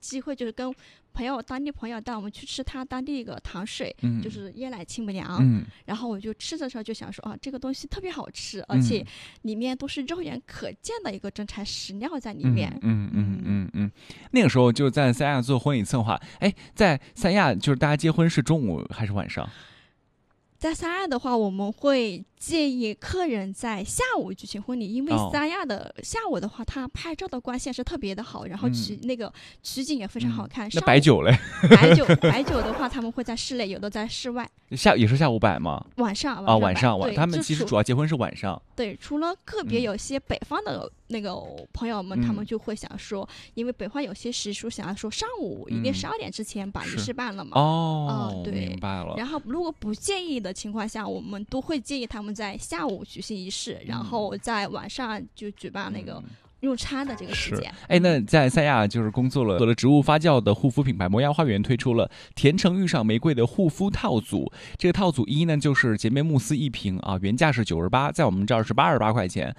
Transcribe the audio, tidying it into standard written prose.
机会，就是跟当地朋友带我们去吃他当地一个糖水，就是椰奶清补凉。然后我就吃的时候就想说这个东西特别好吃，而且里面都是肉眼可见的一个真材实料在里面。 那个时候就在三亚做婚礼策划。在三亚就是大家结婚是中午还是晚上？ 在三亚的话，我们会建议客人在下午举行婚礼，因为三亚的下午的话，它拍照的光线是特别的好，然后那个取景也非常好看。 那摆酒嘞？ 摆酒的话，他们会在室内，有的在室外。 也是下午摆吗？ 晚上他们其实主要结婚是晚上。 对，除了个别有些北方的那个朋友们，他们就会想说，因为北方有些习俗想要说上午一定12点之前把仪式办了嘛。 对，明白了。 然后如果不介意的情况下，我们都会建议他们在下午举行仪式，然后在晚上就举办那个用餐的这个时间。 那在三亚就是工作了植物发酵的护肤品牌摩崖花园推出了甜橙遇上玫瑰的护肤套组。这个套组一呢就是洁面慕斯1瓶原价是98，在我们这儿是88块钱。